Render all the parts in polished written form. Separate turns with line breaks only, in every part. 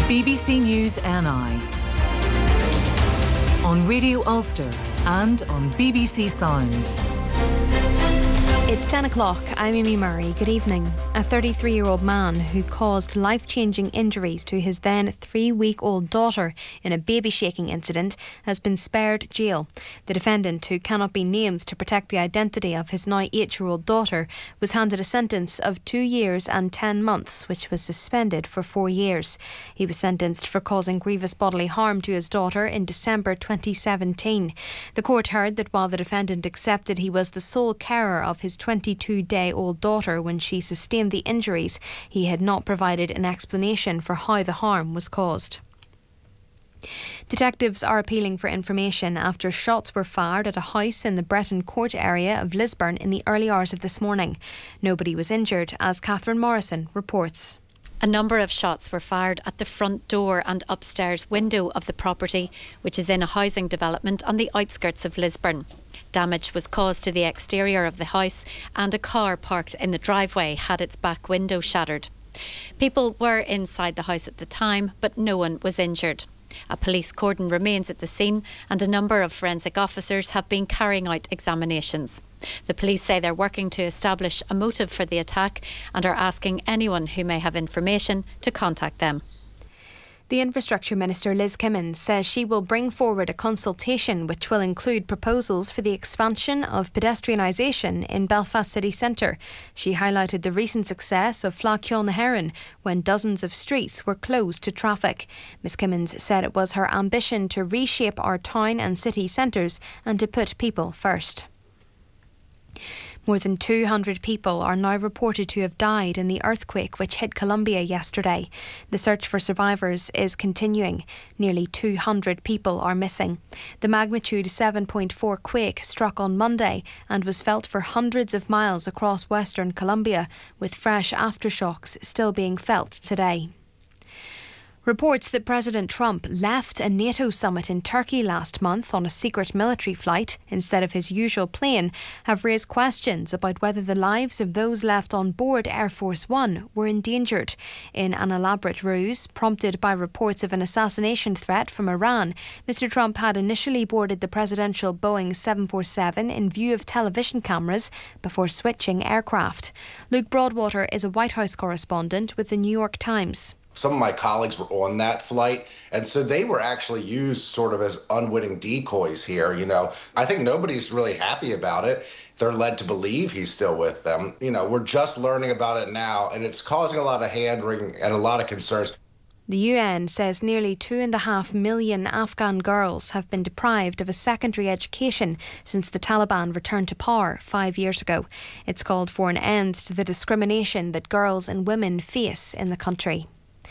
BBC News NI on Radio Ulster and on BBC Sounds.
It's 10 o'clock. I'm Amy Murray. Good evening. A 33-year-old man who caused life-changing injuries to his then 3-week-old daughter in a baby-shaking incident has been spared jail. The defendant, who cannot be named to protect the identity of his now 8-year-old daughter, was handed a sentence of 2 years and 10 months, which was suspended for 4 years. He was sentenced for causing grievous bodily harm to his daughter in December 2017. The court heard that while the defendant accepted he was the sole carer of his 22-day-old daughter when she sustained the injuries, he had not provided an explanation for how the harm was caused. Detectives are appealing for information after shots were fired at a house in the Breton Court area of Lisburn in the early hours of this morning. Nobody was injured, as Catherine Morrison reports.
A number of shots were fired at the front door and upstairs window of the property, which is in a housing development on the outskirts of Lisburn. Damage was caused to the exterior of the house, and a car parked in the driveway had its back window shattered. People were inside the house at the time, but no one was injured. A police cordon remains at the scene, and a number of forensic officers have been carrying out examinations. The police say they're working to establish a motive for the attack and are asking anyone who may have information to contact them.
The Infrastructure Minister Liz Kimmins says she will bring forward a consultation which will include proposals for the expansion of pedestrianisation in Belfast city centre. She highlighted the recent success of Fleadh na hÉireann when dozens of streets were closed to traffic. Ms Kimmins said it was her ambition to reshape our town and city centres and to put people first. More than 200 people are now reported to have died in the earthquake which hit Colombia yesterday. The search for survivors is continuing. Nearly 200 people are missing. The magnitude 7.4 quake struck on Monday and was felt for hundreds of miles across western Colombia, with fresh aftershocks still being felt today. Reports that President Trump left a NATO summit in Turkey last month on a secret military flight instead of his usual plane have raised questions about whether the lives of those left on board Air Force One were endangered. In an elaborate ruse prompted by reports of an assassination threat from Iran, Mr Trump had initially boarded the presidential Boeing 747 in view of television cameras before switching aircraft. Luke Broadwater is a White House correspondent with the New York Times.
Some of my colleagues were on that flight, and so they were actually used sort of as unwitting decoys here. I think nobody's really happy about it. They're led to believe he's still with them. We're just learning about it now, and it's causing a lot of hand-wringing and a lot of concerns.
The UN says nearly 2.5 million Afghan girls have been deprived of a secondary education since the Taliban returned to power 5 years ago. It's called for an end to the discrimination that girls and women face in the country.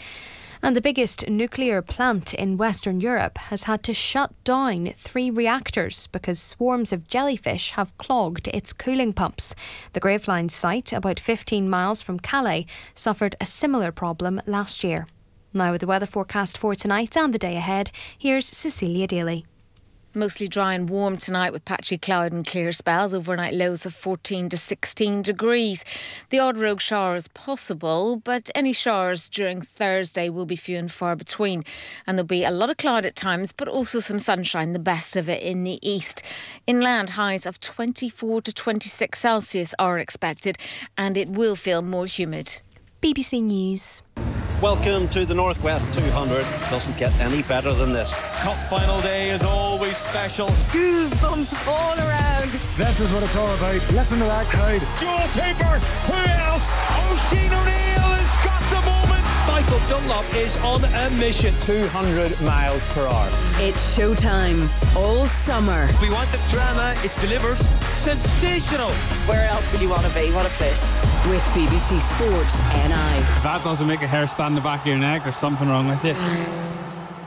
And the biggest nuclear plant in Western Europe has had to shut down 3 reactors because swarms of jellyfish have clogged its cooling pumps. The Gravelines site, about 15 miles from Calais, suffered a similar problem last year. Now with the weather forecast for tonight and the day ahead, here's Cecilia Daly.
Mostly dry and warm tonight with patchy cloud and clear spells. Overnight lows of 14 to 16 degrees. The odd rogue shower is possible, but any showers during Thursday will be few and far between. And there'll be a lot of cloud at times, but also some sunshine, the best of it in the east. Inland highs of 24 to 26 Celsius are expected, and it will feel more humid.
BBC News.
Welcome to the Northwest 200. Doesn't get any better than this.
Cup final day is always special.
Goosebumps all around.
This is what it's all about. Listen to that crowd.
Joel Cooper. Who else? Oisin O'Neill has got the moment. Michael Dunlop is on a mission.
200 miles per hour.
It's showtime all summer.
We want the drama. It's delivered. Sensational.
Where else would you want to be? What a place.
With BBC Sports NI.
If that doesn't make a hair stand the back of your neck, there's something wrong with you.